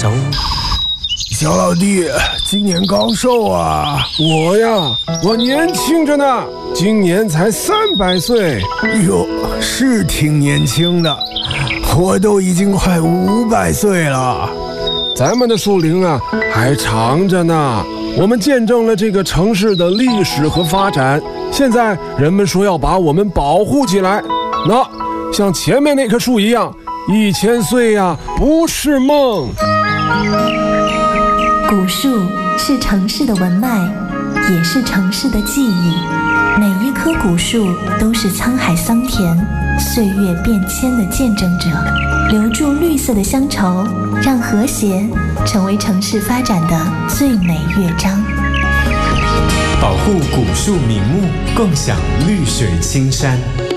走。 小老弟，今年高寿啊？ 我呀，我年轻着呢，今年才300岁。 哟，是挺年轻的，我都已经快500岁了。 咱们的树龄啊，还长着呢。我们见证了这个城市的历史和发展，现在人们说要把我们保护起来。那像前面那棵树一样，1000岁呀，不是梦。 古树是城市的文脉，也是城市的记忆。每一棵古树都是沧海桑田、岁月变迁的见证者，留住绿色的乡愁，让和谐成为城市发展的最美乐章。 保护古树名木，共享绿水青山。